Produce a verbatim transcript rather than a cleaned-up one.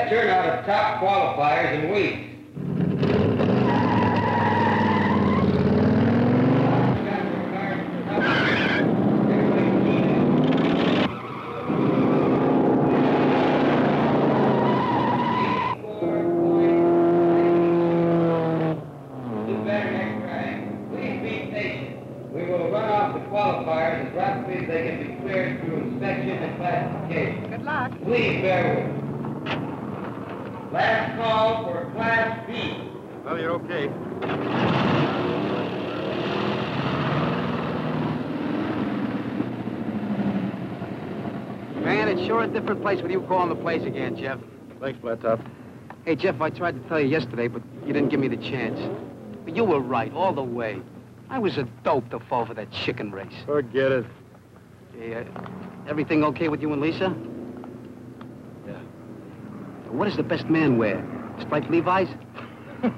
turnout of top qualifiers in weeks. Qualifiers as rapidly as they can be cleared through inspection and classification. Good luck. Please bear with me. Last call for Class B. Well, you're okay. Man, it's sure a different place with you calling the place again, Jeff. Thanks, Flat Top. Hey, Jeff, I tried to tell you yesterday, but you didn't give me the chance. But you were right all the way. I was a dope to fall for that chicken race. Forget it. Yeah. Everything okay with you and Lisa? Yeah. What does the best man wear? Striped Levi's?